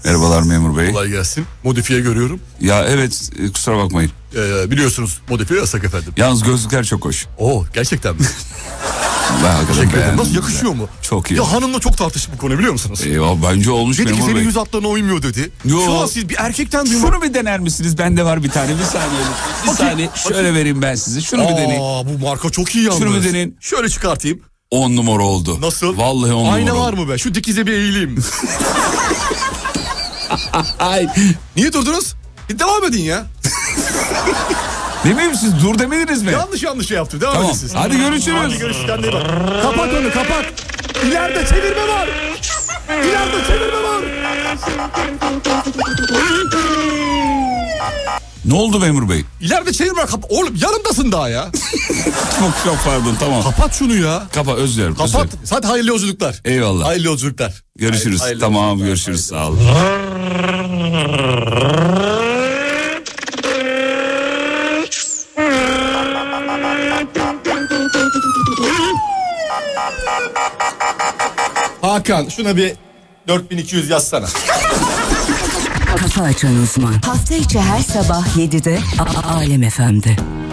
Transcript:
Merhabalar memur bey. Kolay gelsin. Modifiye görüyorum. Ya evet, kusura bakmayın. Biliyorsunuz modifiye yasak efendim. Yalnız gözlükler çok hoş. Oo, gerçekten mi? Teşekkür ederim. Nasıl yakışıyor mu? Çok iyi. Ya hanımla çok tartıştık bu konu, biliyor musunuz? Eyvah, bence olmuş dedi memur ki bey. senin yüz hatlarına uymuyor dedi. Yo. Şu an siz bir erkekten duymak... Şunu bir dener misiniz? Bende var bir tane. Bir saniye. Bir saniye. Şöyle vereyim ben size. Şunu bir deneyin. Bu marka çok iyi yalnız. Şunu bir deneyin. Şöyle çıkartayım. 10 numara oldu. Nasıl? Vallahi 10 numara Ayna oldu. var mı be? Şu dikize bir eğileyim. Ay. Niye durdunuz? Bir devam edin ya. Demeyeyim, siz dur demediniz mi? Yanlış şey yaptım. Devam Tamam. edin siz. Hadi görüşürüz. Hadi görüşürüz. Kendine iyi bak. Kapat onu, kapat. İleride çevirme var. İleride çevirme var. Ne oldu memur bey? İleride çevirme var. Oğlum yanımdasın daha ya. Çok pardon, tamam. Kapat şunu ya. Kapat, özür dilerim. Kapat. Hadi hayırlı yolculuklar. Eyvallah. Hayırlı yolculuklar. Görüşürüz. Hayırlı Tamam, yolculuklar. görüşürüz. Sağ olun. Hakan, şuna bir 4200 yazsana. Kafa Açan Uzman. Hafta içi her sabah 7'de Alem FM'de.